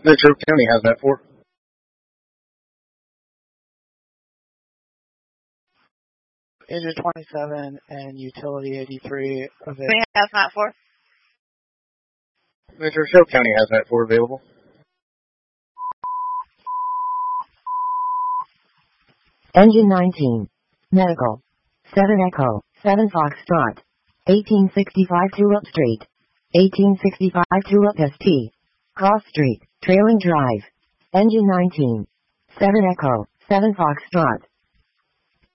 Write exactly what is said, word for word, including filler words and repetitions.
Metro County has that for. Engine twenty-seven and utility eighty-three available. We have that for. Metro Show County has that for available. Engine nineteen. Medical. seven Echo. seven Foxtrot. eighteen sixty-five Tulip Street. eighteen sixty-five Tulip S T. Cross Street. Trailing Drive. Engine nineteen. seven Echo. seven Foxtrot.